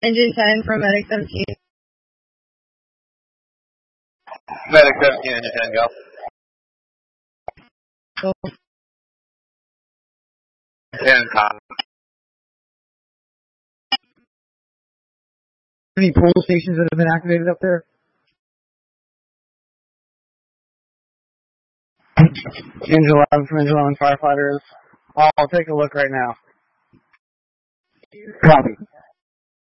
Engine 10 from Medic 17. Medic 17, Engine 10, go. Go. And top. Any pull stations that have been activated up there? Engine 11 from Engine 11 firefighters. I'll take a look right now. Copy.